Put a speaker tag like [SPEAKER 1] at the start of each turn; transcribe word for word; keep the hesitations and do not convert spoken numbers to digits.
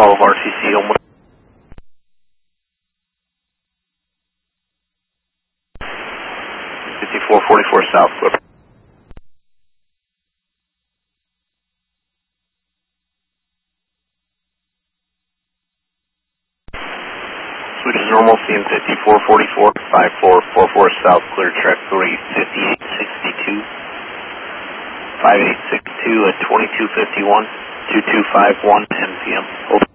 [SPEAKER 1] twelve R T C Homewood. fifty-four forty-four South, clear. Switch is normal, C M fifty-four forty-four, five four four four South, clear track three, fifty-eight sixty-two, five eight six two at twenty-two fifty-one, two two five one M P M. Over.